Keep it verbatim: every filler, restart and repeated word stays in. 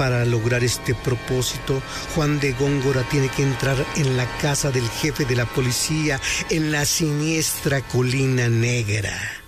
Para lograr este propósito, Juan de Góngora tiene que entrar en la casa del jefe de la policía en la siniestra Colina Negra.